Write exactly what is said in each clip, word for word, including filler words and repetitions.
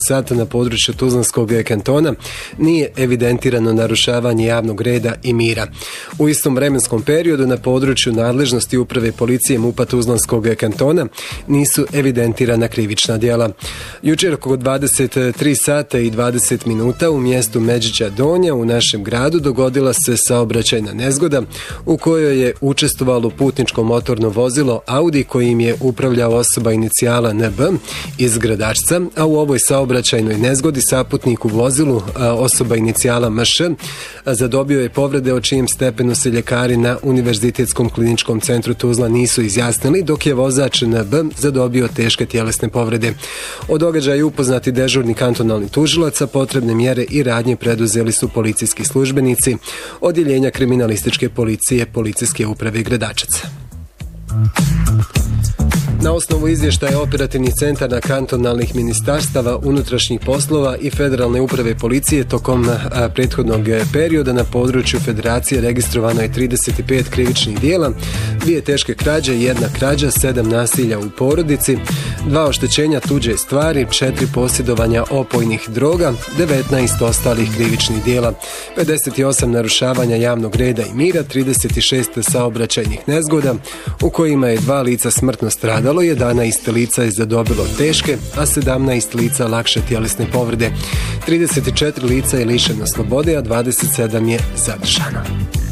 sata na području Tuzlanskog kantona nije evidentirano narušavanje javnog reda i mira. U istom vremenskom periodu na području nadležnosti uprave policije MUP-a Tuzlanskog kantona nisu evidentirana krivična djela. Jučer oko dvadeset tri sata i dvadeset minuta u mjestu Međića Donja u našem gradu dogodila se saobraćajna nezgoda u kojoj je učestvovalo putničko motorno vozilo Audi kojim je upravljao osoba inicijala N B iz Gradačca, a u ovoj saobraćajnoj nezgodi saputnik u vozilu, osoba inicijala M Š, zadobio je povrede o čijem stepenu se ljekari na Univerzitetskom kliničkom centru Tuzla nisu izjasnili, dok je vozač N B zadobio teške tjelesne povrede. O događaju upoznati dežurni kantonalni tužilac, a potrebne mjere i radnje preduzeli su policijski službenici Odjeljenja kriminalističke policije Policijske uprave Gradačac. Na osnovu izvještaja operativnih centara kantonalnih ministarstava unutrašnjih poslova i federalne uprave policije tokom a, prethodnog perioda na području federacije registrovano je trideset pet krivičnih dijela, dvije teške krađe, jedna krađa, sedam nasilja u porodici, dva oštećenja tuđe stvari, četiri posjedovanja opojnih droga, devetnaest ostalih krivičnih dijela, pedeset osam narušavanja javnog reda i mira, trideset šest saobraćajnih nezgoda u kojima je dva lica smrtno stradalo, jedanaest lica je zadobilo teške, a sedamnaest lica lakše tjelesne povrede. trideset četiri lica je lišeno slobode, a dvadeset sedam je zadržano.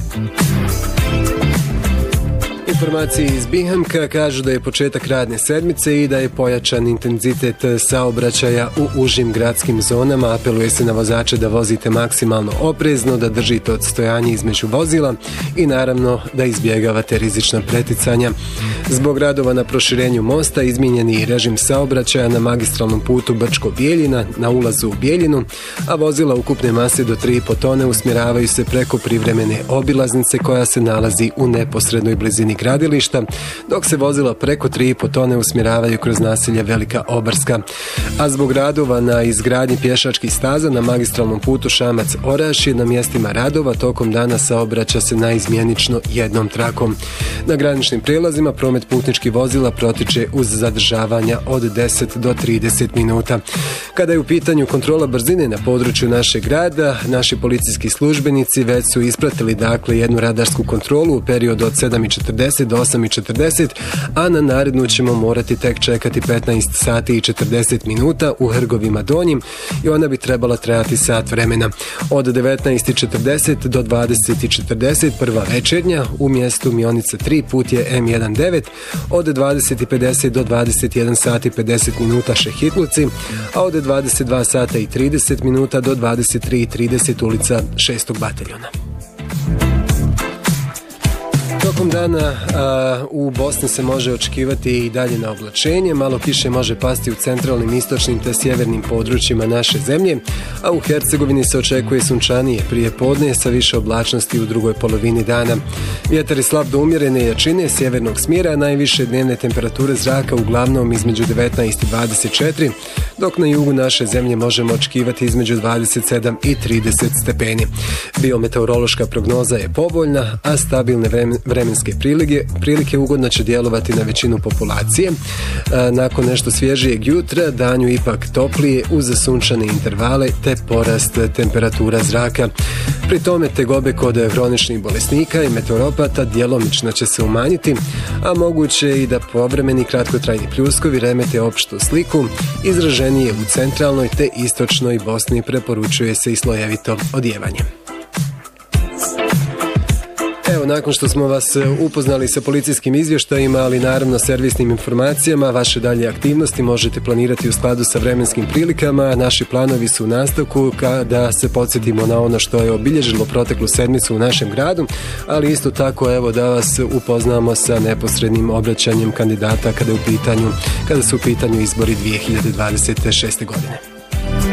Informacije iz Bihamka kažu da je početak radne sedmice i da je pojačan intenzitet saobraćaja u užim gradskim zonama. Apeluje se na vozače da vozite maksimalno oprezno, da držite odstojanje između vozila i naravno da izbjegavate rizična preticanja. Zbog radova na proširenju mosta izmijenjen je režim saobraćaja na magistralnom putu Brčko-Bijeljina na ulazu u Bijeljinu, a vozila ukupne mase do tri i po tone usmjeravaju se preko privremene obilaznice koja se nalazi u neposrednoj blizini gradilišta, dok se vozila preko tri i po tone usmjeravaju kroz naselje Velika Obarska. A zbog radova na izgradnji pješačkih staza na magistralnom putu Šamac-Orašje na mjestima radova tokom dana saobraća se naizmjenično jednom trakom. Na graničnim prijelazima promet putničkih vozila protiče uz zadržavanja od deset do trideset minuta. Kada je u pitanju kontrola brzine na području našeg grada, naši policijski službenici već su ispratili dakle jednu radarsku kontrolu u periodu od sedam i četrdeset do osam i četrdeset, a na narednu ćemo morati tek čekati petnaest sati i četrdeset minuta u Hrgovima Donjim i ona bi trebala trajati sat vremena. Od devetnaest i četrdeset do dvadeset i četrdeset prva večernja u mjestu Mionica tri put je M devetnaest, od dvadeset i pedeset do dvadeset jedan sati i pedeset minuta Šehitluci, a od dvadeset dva sata i trideset minuta do dvadeset tri i trideset ulica šestog bataljona. Tokom dana a, u Bosni se može očekivati i dalje na oblačenje, malo kiše može pasti u centralnim, istočnim te sjevernim područjima naše zemlje, a u Hercegovini se očekuje sunčanije prije podne sa više oblačnosti u drugoj polovini dana. Vjetar je slab do umjerene jačine sjevernog smjera, najviše dnevne temperature zraka uglavnom između devetnaest i dvadeset četiri, dok na jugu naše zemlje možemo očekivati između dvadeset sedam i trideset stepeni. Biometeorološka prognoza je povoljna, a stabilne vremenske vremenske prilike, prilike ugodno će djelovati na većinu populacije. E, nakon nešto svježijeg jutra, danju ipak toplije uz sunčane intervale te porast temperatura zraka. Pri tome tegobe kod hroničnih bolesnika i meteoropata djelomično će se umanjiti, a moguće i da povremeni kratkotrajni pljuskovi remete opštu sliku, izraženije u centralnoj te istočnoj Bosni preporučuje se i slojevito odjevanje. Evo, nakon što smo vas upoznali sa policijskim izvještajima, ali naravno servisnim informacijama, vaše dalje aktivnosti možete planirati u skladu sa vremenskim prilikama. Naši planovi su u nastavku kada se podsjetimo na ono što je obilježilo proteklu sedmicu u našem gradu, ali isto tako evo da vas upoznamo sa neposrednim obraćanjem kandidata kada, u pitanju, kada su u pitanju izbori dvije hiljade dvadeset šeste godine.